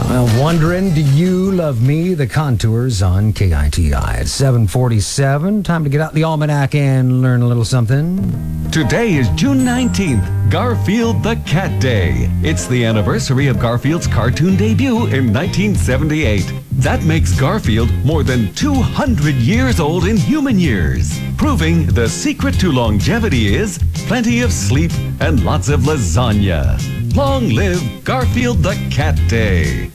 Well, wondering, do you love me? The Contours on KITI at 7:47. Time to get out the almanac and learn a little something. Today is June 19th, Garfield the Cat Day. It's the anniversary of Garfield's cartoon debut in 1978. That makes Garfield more than 200 years old in human years, proving the secret to longevity is plenty of sleep and lots of lasagna. Long live Garfield the Cat Day.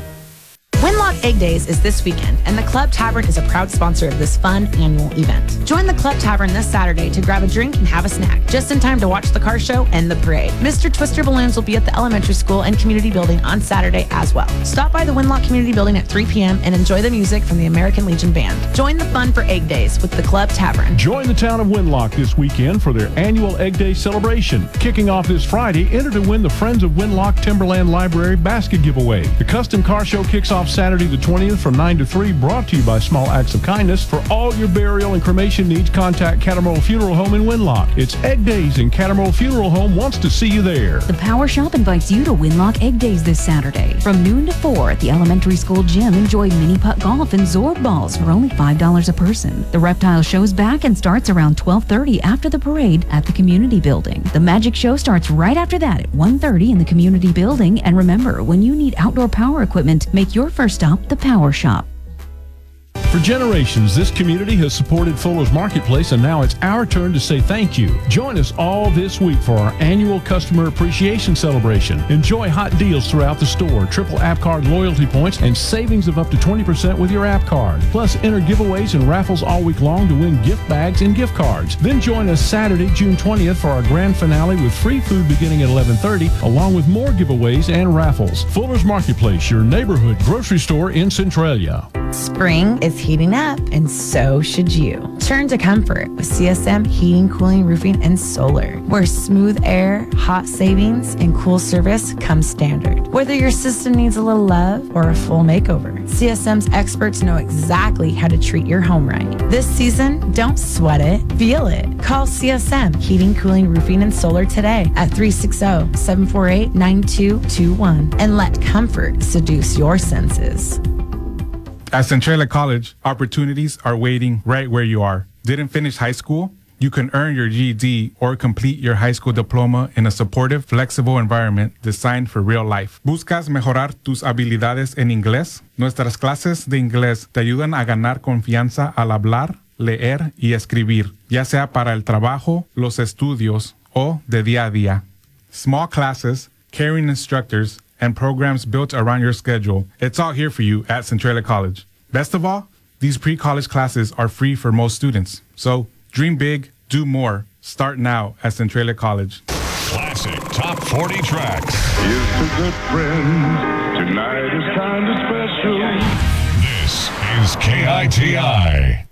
Winlock Egg Days is this weekend, and the Club Tavern is a proud sponsor of this fun annual event. Join the Club Tavern this Saturday to grab a drink and have a snack, just in time to watch the car show and the parade. Mr. Twister Balloons will be at the elementary school and community building on Saturday as well. Stop by the Winlock Community Building at 3 p.m. and enjoy the music from the American Legion Band. Join the fun for Egg Days with the Club Tavern. Join the town of Winlock this weekend for their annual Egg Day celebration. Kicking off this Friday, enter to win the Friends of Winlock Timberland Library basket giveaway. The custom car show kicks off Saturday the 20th from 9 to 3, brought to you by Small Acts of Kindness. For all your burial and cremation needs, contact Cattermole Funeral Home in Winlock. It's Egg Days, and Cattermole Funeral Home wants to see you there. The Power Shop invites you to Winlock Egg Days this Saturday. From noon to 4 at the elementary school gym, enjoy mini putt golf and Zorb balls for only $5 a person. The reptile show's back and starts around 12:30 after the parade at the community building. The magic show starts right after that at 1:30 in the community building. And remember, when you need outdoor power equipment, make your first stop the Power Shop. For generations, this community has supported Fuller's Marketplace, and now it's our turn to say thank you. Join us all this week for our annual Customer Appreciation Celebration. Enjoy hot deals throughout the store, triple app card loyalty points, and savings of up to 20% with your app card. Plus, enter giveaways and raffles all week long to win gift bags and gift cards. Then join us Saturday, June 20th for our grand finale with free food beginning at 11:30, along with more giveaways and raffles. Fuller's Marketplace, your neighborhood grocery store in Centralia. Spring is heating up, and so should you. Turn to comfort with CSM Heating, Cooling, Roofing, and Solar, where smooth air, hot savings, and cool service come standard. Whether your system needs a little love or a full makeover, CSM's experts know exactly how to treat your home right. This season, don't sweat it, feel it. Call CSM Heating, Cooling, Roofing, and Solar today at 360-748-9221 and let comfort seduce your senses. At Centralia College, opportunities are waiting right where you are. Didn't finish high school? You can earn your GED or complete your high school diploma in a supportive, flexible environment designed for real life. ¿Buscas mejorar tus habilidades en inglés? Nuestras clases de inglés te ayudan a ganar confianza al hablar, leer y escribir, ya sea para el trabajo, los estudios o de día a día. Small classes, caring instructors, and programs built around your schedule. It's all here for you at Centralia College. Best of all, these pre-college classes are free for most students. So dream big, do more. Start now at Centralia College. Classic Top 40 tracks. Here's to good friends. Tonight is kind of special. This is KITI.